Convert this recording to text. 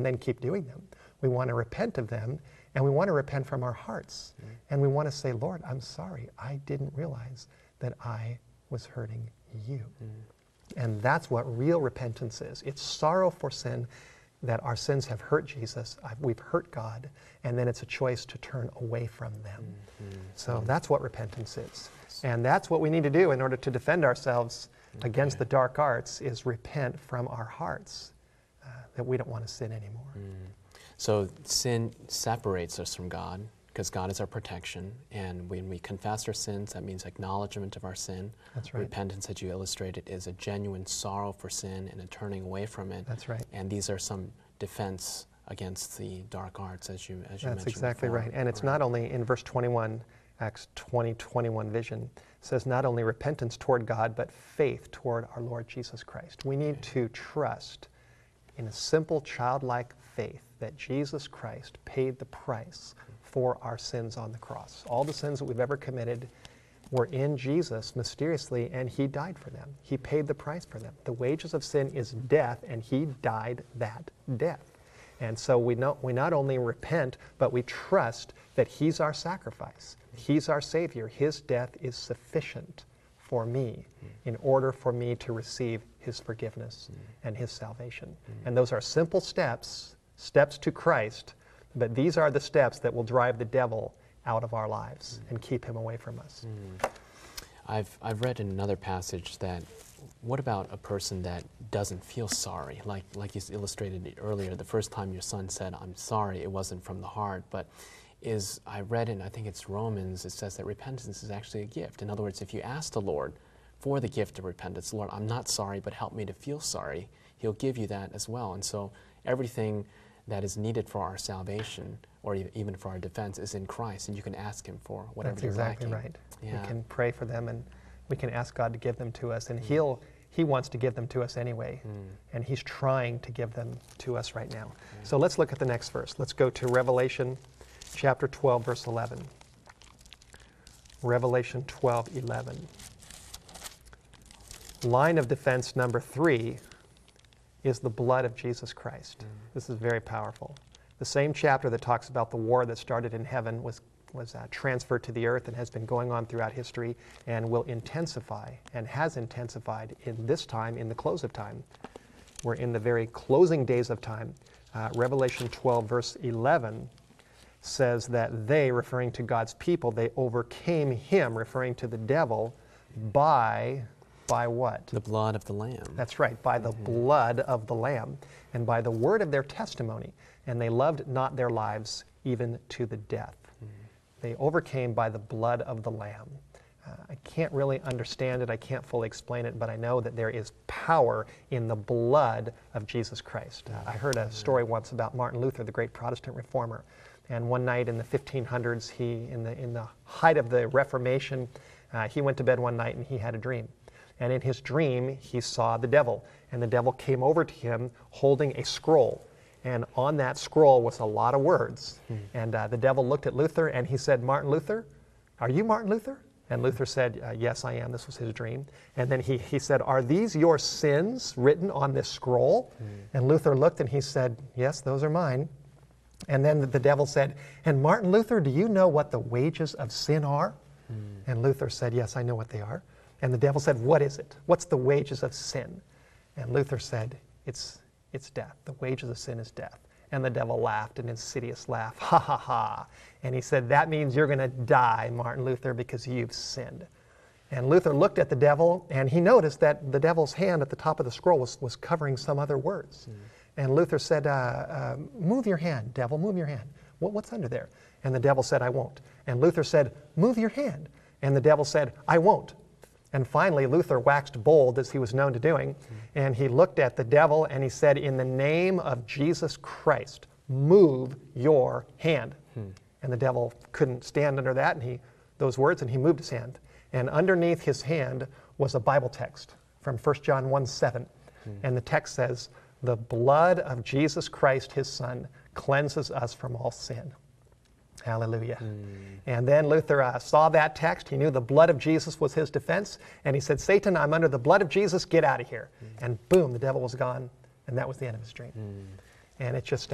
and then keep doing them. We want to repent of them, and we want to repent from our hearts. And we want to say, Lord, I'm sorry. I didn't realize that I was hurting you. And that's what real repentance is. It's sorrow for sin, that our sins have hurt Jesus, we've hurt God, and then it's a choice to turn away from them. So that's what repentance is. And that's what we need to do in order to defend ourselves against the dark arts, is repent from our hearts, that we don't want to sin anymore. So sin separates us from God, because God is our protection, and when we confess our sins, that means acknowledgement of our sin. That's right. Repentance, that you illustrated, is a genuine sorrow for sin and a turning away from it. That's right. And these are some defense against the dark arts, as you mentioned. That's exactly before. right. And it's not only in verse 21, Acts 20:21 vision, says not only repentance toward God, but faith toward our Lord Jesus Christ. We need to trust in a simple childlike faith that Jesus Christ paid the price for our sins on the cross. All the sins that we've ever committed were in Jesus mysteriously, and He died for them. He paid the price for them. The wages of sin is death, and He died that death. And so we not only repent, but we trust that He's our sacrifice. He's our Savior. His death is sufficient for me in order for me to receive His forgiveness and His salvation. And those are simple steps to Christ, but these are the steps that will drive the devil out of our lives and keep him away from us. I've read in another passage that, what about a person that doesn't feel sorry? Like you illustrated it earlier, the first time your son said, I'm sorry, it wasn't from the heart, but I read in, I think it's Romans, it says that repentance is actually a gift. In other words, if you ask the Lord for the gift of repentance, Lord, I'm not sorry, but help me to feel sorry, He'll give you that as well. And so everything that is needed for our salvation, or even for our defense, is in Christ, and you can ask Him for whatever you're lacking. That's exactly right. Yeah. We can pray for them, and we can ask God to give them to us, and He wants to give them to us anyway, and He's trying to give them to us right now. So let's look at the next verse. Let's go to Revelation chapter 12, verse 11. Revelation 12:11. Line of defense number 3 is the blood of Jesus Christ. This is very powerful. The same chapter that talks about the war that started in heaven was transferred to the earth and has been going on throughout history and will intensify and has intensified in this time, in the close of time. We're in the very closing days of time. Revelation 12, verse 11 says that they, referring to God's people, they overcame him, referring to the devil, by what? The blood of the Lamb. That's right, by the blood of the Lamb, and by the word of their testimony, and they loved not their lives even to the death. They overcame by the blood of the Lamb. I can't really understand it, I can't fully explain it, but I know that there is power in the blood of Jesus Christ. I heard a story once about Martin Luther, the great Protestant reformer, and one night in the 1500s, in the height of the Reformation, he went to bed one night and he had a dream. And in his dream, he saw the devil. And the devil came over to him holding a scroll. And on that scroll was a lot of words. And the devil looked at Luther and he said, Martin Luther, are you Martin Luther? And Luther said, yes, I am. This was his dream. And then he said, are these your sins written on this scroll? And Luther looked and he said, yes, those are mine. And then the devil said, and Martin Luther, do you know what the wages of sin are? And Luther said, yes, I know what they are. And the devil said, what is it? What's the wages of sin? And Luther said, it's death. The wages of sin is death. And the devil laughed, an insidious laugh, ha ha ha. And he said, that means you're going to die, Martin Luther, because you've sinned. And Luther looked at the devil, and he noticed that the devil's hand at the top of the scroll was covering some other words. And Luther said, move your hand, devil, move your hand. What's under there? And the devil said, I won't. And Luther said, move your hand. And the devil said, I won't. And finally, Luther waxed bold, as he was known to doing, and he looked at the devil and he said, in the name of Jesus Christ, move your hand. And the devil couldn't stand under that, and those words, and he moved his hand. And underneath his hand was a Bible text from 1 John 1:7. And the text says, the blood of Jesus Christ, his Son, cleanses us from all sin. Hallelujah. And then Luther saw that text. He knew the blood of Jesus was his defense. And he said, Satan, I'm under the blood of Jesus. Get out of here. And boom, the devil was gone. And that was the end of his dream. And it just